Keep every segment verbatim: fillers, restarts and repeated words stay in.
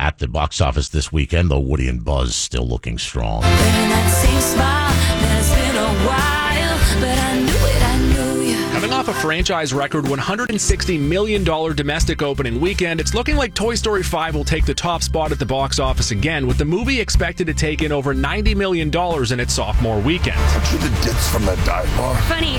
at the box office this weekend, though Woody and Buzz still looking strong. Coming off a franchise record one hundred sixty million dollars domestic opening weekend, it's looking like Toy Story five will take the top spot at the box office again, with the movie expected to take in over ninety million dollars in its sophomore weekend. Aren't you the dips from that dive bar? Funny.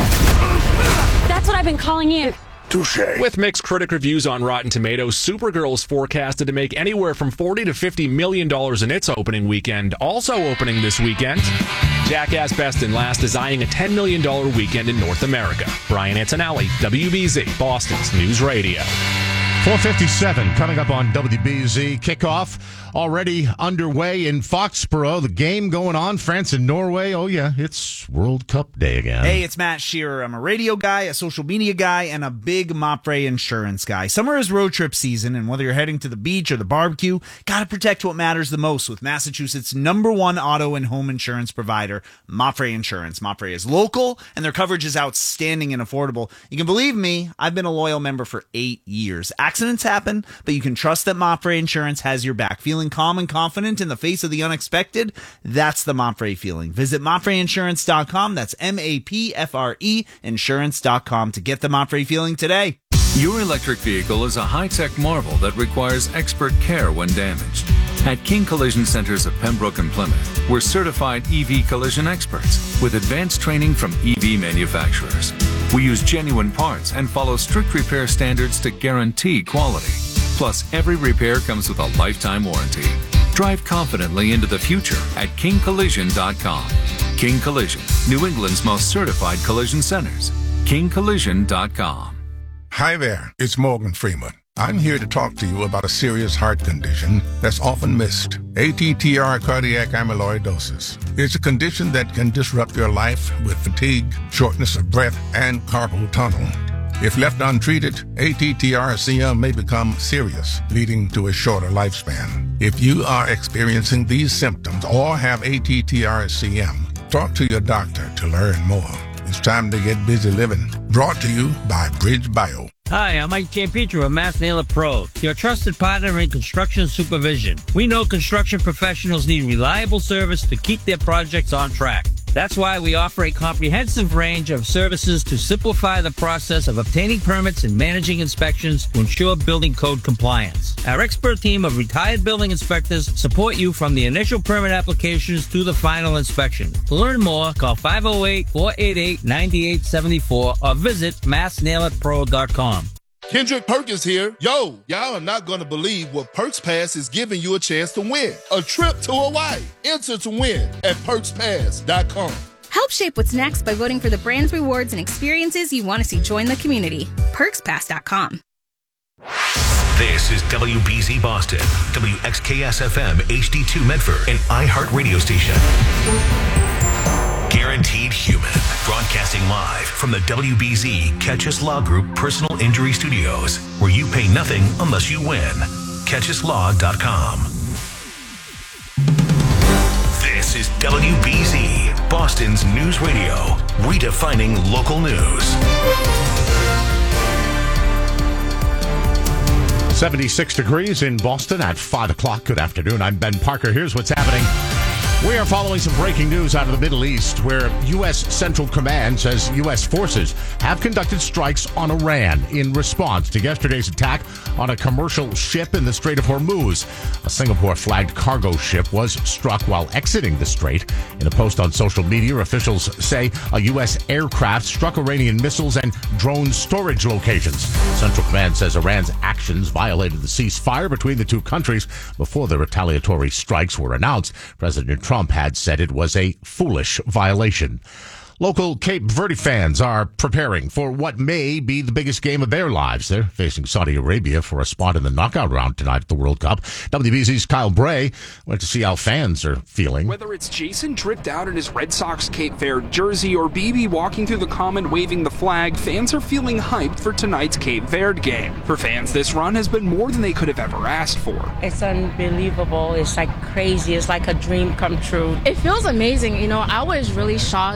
That's what I've been calling you. Touché. With mixed critic reviews on Rotten Tomatoes, Supergirl is forecasted to make anywhere from forty to fifty million dollars in its opening weekend. Also opening this weekend, Jackass Best and Last is eyeing a ten million dollars weekend in North America. Brian Antonelli, W B Z, Boston's News Radio. four fifty-seven coming up on W B Z. Kickoff already underway in Foxborough. The game going on, France and Norway. Oh, yeah, it's World Cup Day again. Hey, it's Matt Shearer. I'm a radio guy, a social media guy, and a big Mopre insurance guy. Summer is road trip season, and whether you're heading to the beach or the barbecue, gotta protect what matters the most with Massachusetts' number one auto and home insurance provider, Mopre Insurance. Mopre is local, and their coverage is outstanding and affordable. You can believe me, I've been a loyal member for eight years. Accidents happen, but you can trust that Mopre Insurance has your back. Feeling calm and confident in the face of the unexpected? That's the Mopre feeling. Visit Mopre Insurance dot com. That's M A P F R E Insurance dot com to get the Mopre feeling today. Your electric vehicle is a high-tech marvel that requires expert care when damaged. At King Collision Centers of Pembroke and Plymouth, we're certified E V collision experts with advanced training from E V manufacturers. We use genuine parts and follow strict repair standards to guarantee quality. Plus, every repair comes with a lifetime warranty. Drive confidently into the future at King Collision dot com. King Collision, New England's most certified collision centers. King Collision dot com. Hi there, it's Morgan Freeman. I'm here to talk to you about a serious heart condition that's often missed. A T T R cardiac amyloidosis. It's a condition that can disrupt your life with fatigue, shortness of breath, and carpal tunnel. If left untreated, A T T R C M may become serious, leading to a shorter lifespan. If you are experiencing these symptoms or have A T T R C M, talk to your doctor to learn more. It's time to get busy living. Brought to you by Bridge Bio. Hi, I'm Mike Giampietro of Mass Naylor Pro, your trusted partner in construction supervision. We know construction professionals need reliable service to keep their projects on track. That's why we offer a comprehensive range of services to simplify the process of obtaining permits and managing inspections to ensure building code compliance. Our expert team of retired building inspectors support you from the initial permit applications to the final inspection. To learn more, call five oh eight, four eight eight, nine eight seven four or visit mass nail it pro dot com. Kendrick Perkins here. Yo, y'all are not going to believe what Perks Pass is giving you a chance to win. A trip to Hawaii. Enter to win at perks pass dot com. Help shape what's next by voting for the brands, rewards, and experiences you want to see join the community. perks pass dot com. This is W B Z Boston, W X K S F M H D two Medford, an iHeart radio station. Guaranteed Human, broadcasting live from the W B Z Catch Us Law Group Personal Injury Studios, where you pay nothing unless you win. catch us law dot com. This is W B Z, Boston's news radio, redefining local news. seventy-six degrees in Boston at five o'clock. Good afternoon. I'm Ben Parker. Here's what's happening. We are following some breaking news out of the Middle East, where U S Central Command says U S forces have conducted strikes on Iran in response to yesterday's attack on a commercial ship in the Strait of Hormuz. A Singapore-flagged cargo ship was struck while exiting the strait. In a post on social media, officials say a U S aircraft struck Iranian missiles and drone storage locations. Central Command says Iran's actions violated the ceasefire between the two countries before the retaliatory strikes were announced. President Trump had said it was a foolish violation. Local Cape Verde fans are preparing for what may be the biggest game of their lives. They're facing Saudi Arabia for a spot in the knockout round tonight at the World Cup. W B Z's Kyle Bray went to see how fans are feeling. Whether it's Jason tripped out in his Red Sox Cape Verde jersey or B B walking through the common waving the flag, fans are feeling hyped for tonight's Cape Verde game. For fans, this run has been more than they could have ever asked for. It's unbelievable. It's like crazy. It's like a dream come true. It feels amazing. You know, I was really shocked when we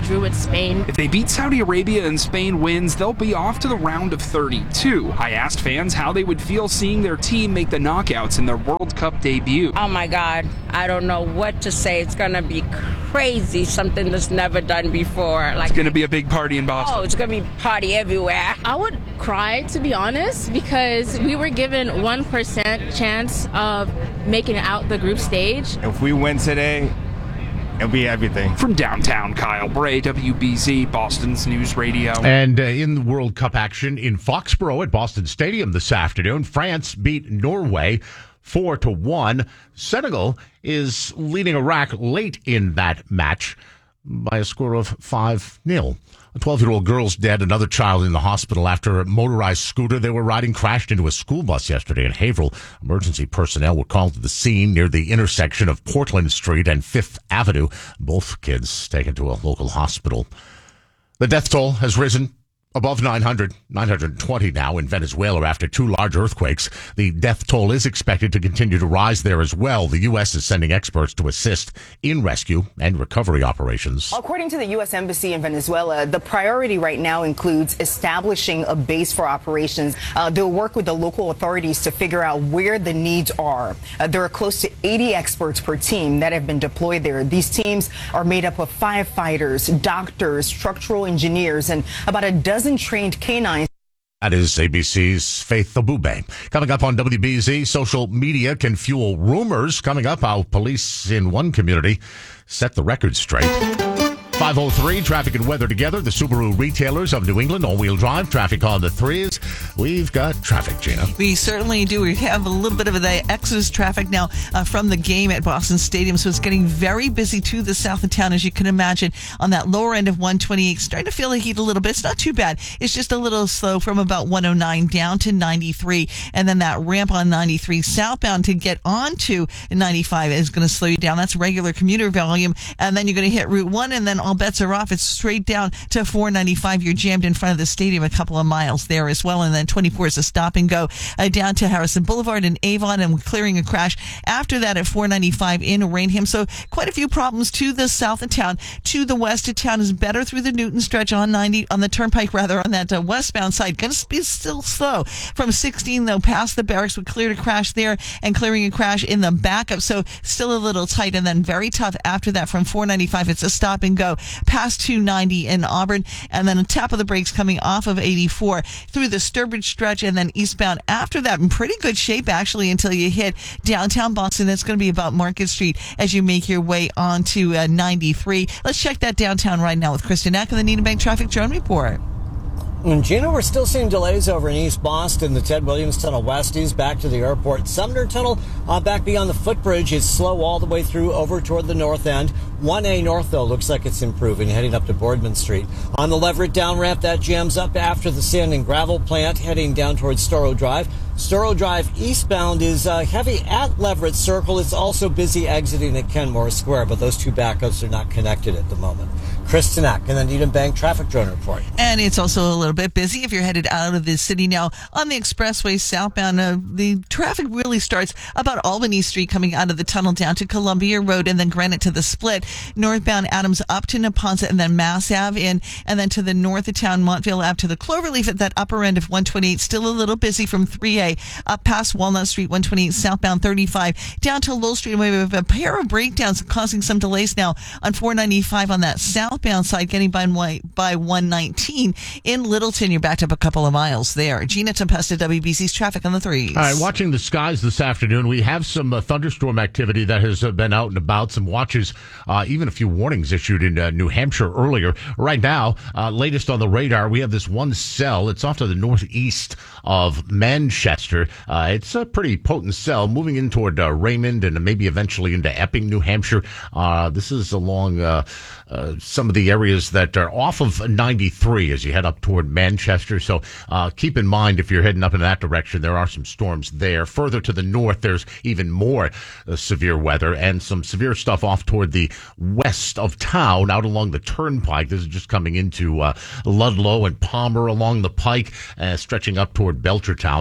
drew with Spain. If they beat Saudi Arabia and Spain wins, they'll be off to the round of thirty-two. I asked fans how they would feel seeing their team make the knockouts in their World Cup debut. Oh my God, I don't know what to say. It's going to be crazy, something that's never done before. Like, it's going to be a big party in Boston. Oh, it's going to be party everywhere. I would cry, to be honest, because we were given one percent chance of making it out the group stage. If we win today, it'll be everything. From downtown, Kyle Bray, W B Z, Boston's News Radio. And uh, in the World Cup action in Foxborough at Boston Stadium this afternoon, France beat Norway four to one. Senegal is leading Iraq late in that match by a score of five nil. A twelve-year-old girl's dead. Another child in the hospital after a motorized scooter they were riding crashed into a school bus yesterday in Haverhill. Emergency personnel were called to the scene near the intersection of Portland Street and Fifth Avenue. Both kids taken to a local hospital. The death toll has risen above nine hundred, nine hundred twenty now in Venezuela after two large earthquakes. The death toll is expected to continue to rise there as well. The U S is sending experts to assist in rescue and recovery operations. According to the U S Embassy in Venezuela, the priority right now includes establishing a base for operations. Uh, they'll work with the local authorities to figure out where the needs are. Uh, there are close to eighty experts per team that have been deployed there. These teams are made up of firefighters, doctors, structural engineers, and about a dozen trained canines. That is A B C's Faith Abube. Coming up on W B Z, social media can fuel rumors. Coming up, how police in one community set the record straight. five oh three, traffic and weather together. The Subaru retailers of New England, all-wheel drive, traffic on the threes. We've got traffic, Gina. We certainly do. We have a little bit of the exodus traffic now uh, from the game at Boston Stadium, so it's getting very busy to the south of town, as you can imagine, on that lower end of one twenty-eight. Starting to feel the heat a little bit. It's not too bad. It's just a little slow from about one oh nine down to ninety-three, and then that ramp on ninety-three southbound to get onto ninety-five is going to slow you down. That's regular commuter volume, and then you're going to hit Route one, and then all bets are off. It's straight down to four ninety-five. You're jammed in front of the stadium a couple of miles there as well. And then twenty-four is a stop and go uh, down to Harrison Boulevard and Avon, and clearing a crash after that at four ninety-five in Rainham. So quite a few problems to the south of town. To the west of town is better through the Newton stretch on ninety, on the turnpike rather, on that uh, westbound side. Going to be still slow. From sixteen though, past the barracks, we cleared a crash there and clearing a crash in the backup. So still a little tight, and then very tough after that from four ninety-five. It's a stop and go past two ninety in Auburn, and then a tap of the brakes coming off of eighty-four through the Sturbridge stretch, and then eastbound after that in pretty good shape actually until you hit downtown Boston. It's going to be about Market Street as you make your way onto uh, ninety-three. Let's check that downtown right now with Kristen Eck and the Needham Bank Traffic Drone Report. And Gina, we're still seeing delays over in East Boston. The Ted Williams Tunnel west is back to the airport. Sumner Tunnel uh, back beyond the footbridge is slow all the way through over toward the north end. one A north, though, looks like it's improving, heading up to Boardman Street. On the Leverett down ramp, that jams up after the sand and gravel plant, heading down towards Storrow Drive. Storrow Drive eastbound is uh, heavy at Leverett Circle. It's also busy exiting at Kenmore Square, but those two backups are not connected at the moment. Kristen Eck and the Needham Bank Traffic Drone Report. And it's also a little bit busy if you're headed out of the city now on the expressway southbound. Uh, the traffic really starts about Albany Street coming out of the tunnel down to Columbia Road, and then Granite to the split. Northbound Adams up to Neponset, and then Mass Ave in, and then to the north of town, Montville Ave to the Cloverleaf at that upper end of one twenty-eight. Still a little busy from three A up past Walnut Street, one twenty-eight southbound thirty-five down to Lowell Street. We have a pair of breakdowns causing some delays now on four ninety-five on that southbound side, getting by by one nineteen in Littleton. You're backed up a couple of miles there. Gina Tempesta, W B C's traffic on the threes. All right, watching the skies this afternoon, we have some uh, thunderstorm activity that has uh, been out and about. Some watches, uh, even a few warnings issued in uh, New Hampshire earlier. Right now, uh, latest on the radar, we have this one cell. It's off to the northeast of Manchester. Uh, it's a pretty potent cell moving in toward uh, Raymond and maybe eventually into Epping, New Hampshire. Uh, this is along uh, uh, some of the areas that are off of ninety-three as you head up toward Manchester. So uh, keep in mind, if you're heading up in that direction, there are some storms there. Further to the north, there's even more uh, severe weather and some severe stuff off toward the west of town, out along the turnpike. This is just coming into uh, Ludlow and Palmer along the pike, uh, stretching up toward Belchertown, southern end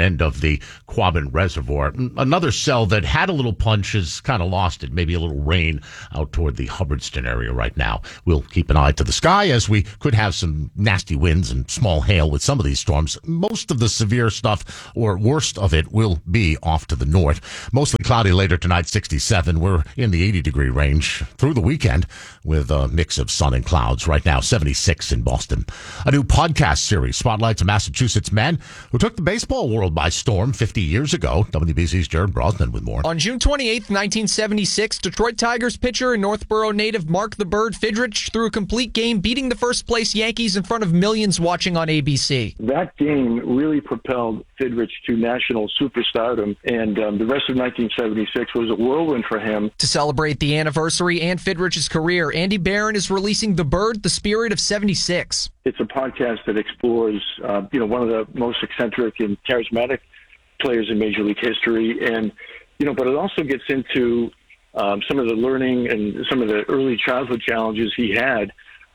end of the Quabbin Reservoir. Another cell that had a little punch has kind of lost it. Maybe a little rain out toward the Hubbardston area right now. We'll keep an eye to the sky as we could have some nasty winds and small hail with some of these storms. Most of the severe stuff, or worst of it, will be off to the north. Mostly cloudy later tonight, sixty-seven. We're in the eighty degree range through the weekend with a mix of sun and clouds. Right now, seventy-six in Boston. A new podcast series spotlights a Massachusetts man who took the baseball world by storm fifty years ago. W B C's Jared Brosnan with more. On June twenty-eighth, nineteen seventy-six, Detroit Tigers pitcher and Northborough native Mark the Bird Fidrych threw a complete game, beating the first-place Yankees in front of millions watching on A B C. That game really propelled Fidrych to national superstardom, and um, the rest of nineteen seventy-six was a whirlwind for him. To celebrate the anniversary and Fidrych's career, Andy Barron is releasing The Bird, The Spirit of seventy-six. It's a podcast that explores, uh, you know, one of the most eccentric and charismatic players in Major League history, and you know, but it also gets into um, some of the learning and some of the early childhood challenges he had,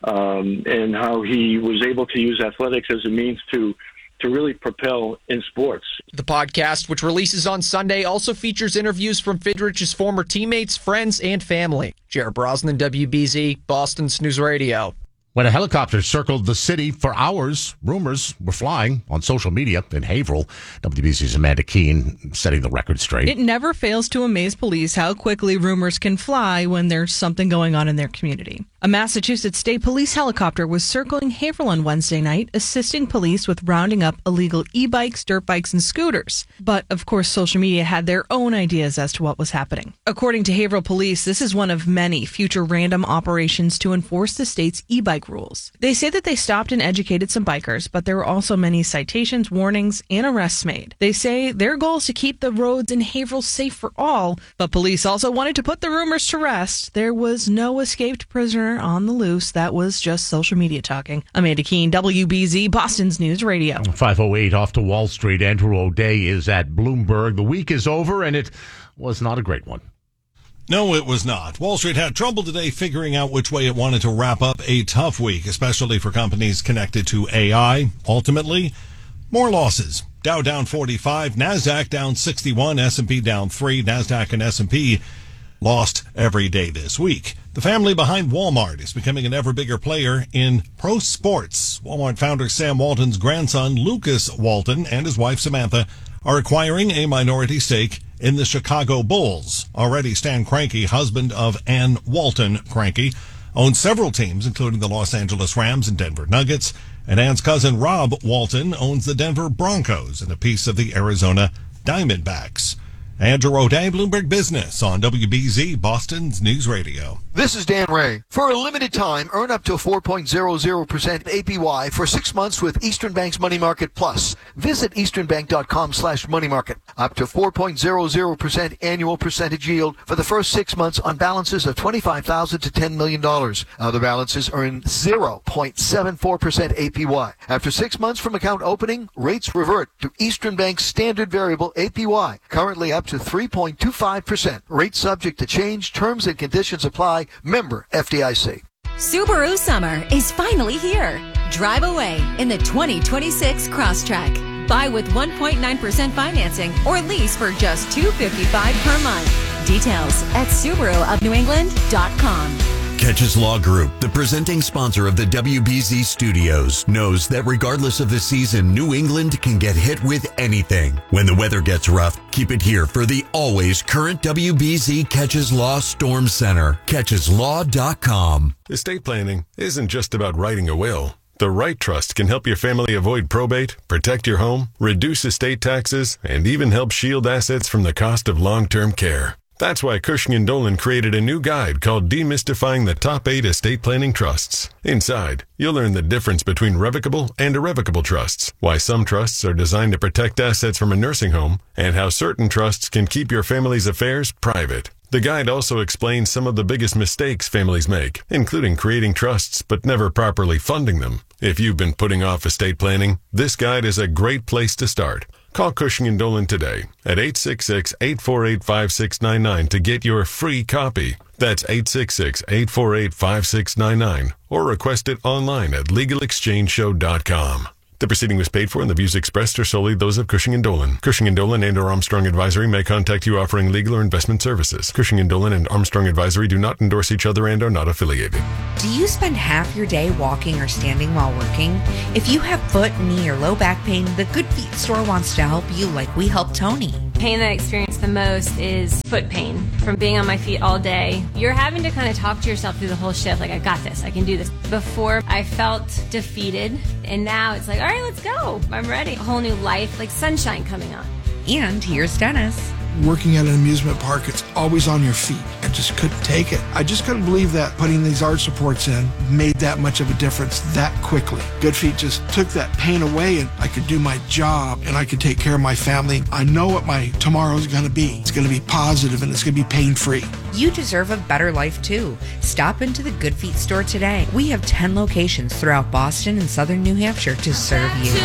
um, and how he was able to use athletics as a means to to really propel in sports. The podcast, which releases on Sunday, also features interviews from Fidrych's former teammates, friends, and family. Jared Brosnan, W B Z, Boston's News Radio. When a helicopter circled the city for hours, rumors were flying on social media in Haverhill. W B C's Amanda Keene setting the record straight. It never fails to amaze police how quickly rumors can fly when there's something going on in their community. A Massachusetts State Police helicopter was circling Haverhill on Wednesday night, assisting police with rounding up illegal e-bikes, dirt bikes, and scooters. But, of course, social media had their own ideas as to what was happening. According to Haverhill Police, this is one of many future random operations to enforce the state's e-bike rules. They say that they stopped and educated some bikers, but there were also many citations, warnings, and arrests made. They say their goal is to keep the roads in Haverhill safe for all, but police also wanted to put the rumors to rest. There was no escaped prisoner on the loose. That was just social media talking. Amanda Keene, W B Z, Boston's News Radio. five oh eight off to Wall Street. Andrew O'Day is at Bloomberg. The week is over, and it was not a great one. No, it was not. Wall Street had trouble today figuring out which way it wanted to wrap up a tough week, especially for companies connected to A I. Ultimately, more losses. Dow down forty-five, NASDAQ down sixty-one, S and P down three. NASDAQ and S and P lost every day this week. The family behind Walmart is becoming an ever bigger player in pro sports. Walmart founder Sam Walton's grandson, Lucas Walton, and his wife, Samantha, are acquiring a minority stake in the Chicago Bulls. Already, Stan Kroenke, husband of Ann Walton Kroenke, owns several teams, including the Los Angeles Rams and Denver Nuggets. And Ann's cousin, Rob Walton, owns the Denver Broncos and a piece of the Arizona Diamondbacks. Andrew O'Day, Bloomberg Business on W B Z, Boston's News Radio. This is Dan Ray. For a limited time, earn up to four point zero zero percent A P Y for six months with Eastern Bank's Money Market Plus. Visit easternbank.com slash money market. Up to four point zero zero percent annual percentage yield for the first six months on balances of twenty-five thousand dollars to ten million dollars. Other balances earn zero point seven four percent A P Y. After six months from account opening, rates revert to Eastern Bank's standard variable A P Y, currently up to three point two five percent. Rates subject to change. Terms and conditions apply. Member F D I C. Subaru Summer is finally here. Drive away in the twenty twenty-six Crosstrek. Buy with one point nine percent financing or lease for just two hundred fifty-five dollars per month. Details at Subaru of New England dot com. Catches Law Group, the presenting sponsor of the W B Z studios, knows that regardless of the season, New England can get hit with anything. When the weather gets rough, keep it here for the always current W B Z Catches Law Storm Center. catches law dot com. Estate planning isn't just about writing a will. The right trust can help your family avoid probate, protect your home, reduce estate taxes, and even help shield assets from the cost of long-term care. That's why Cushing and Dolan created a new guide called Demystifying the Top eight Estate Planning Trusts. Inside, you'll learn the difference between revocable and irrevocable trusts, why some trusts are designed to protect assets from a nursing home, and how certain trusts can keep your family's affairs private. The guide also explains some of the biggest mistakes families make, including creating trusts but never properly funding them. If you've been putting off estate planning, this guide is a great place to start. Call Cushing and Dolan today at eight six six, eight four eight, five six nine nine to get your free copy. That's eight six six, eight four eight, five six nine nine or request it online at legal exchange show dot com. The proceeding was paid for and the views expressed are solely those of Cushing and Dolan. Cushing and Dolan and or Armstrong Advisory may contact you offering legal or investment services. Cushing and Dolan and Armstrong Advisory do not endorse each other and are not affiliated. Do you spend half your day walking or standing while working? If you have foot, knee, or low back pain, the Good Feet store wants to help you like we helped Tony. Pain that I experience the most is foot pain from being on my feet all day. You're having to kind of talk to yourself through the whole shift, like, I got this, I can do this. Before, I felt defeated, and now it's like, all right, let's go. I'm ready. A whole new life, like sunshine coming up. And here's Dennis. Working at an amusement park, it's always on your feet. I just couldn't take it. I just couldn't believe that putting these arch supports in made that much of a difference that quickly. Good Feet just took that pain away, and I could do my job and I could take care of my family. I know what my tomorrow's going to be. It's going to be positive and it's going to be pain-free. You deserve a better life too. Stop into the Good Feet store today. We have ten locations throughout Boston and southern New Hampshire to serve you.